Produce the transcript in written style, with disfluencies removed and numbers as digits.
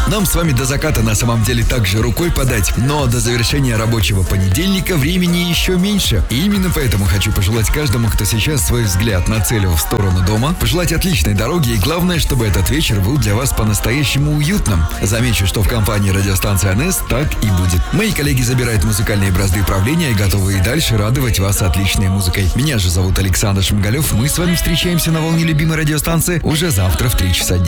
Нам с вами до заката на самом деле также рукой подать, но до завершения рабочего понедельника времени еще меньше. И именно поэтому хочу пожелать каждому, кто сейчас свой взгляд нацелил в сторону дома, пожелать отличной дороги и главное, чтобы этот вечер был для вас по-настоящему уютным. Замечу, что в компании радиостанции АНС так и будет. Мои коллеги забирают музыкальные бразды правления и готовы и дальше радовать вас отличной музыкой. Меня же зовут Александр Шмигалев. Мы с вами встречаемся на волне любимой радиостанции уже завтра в 3 часа дня.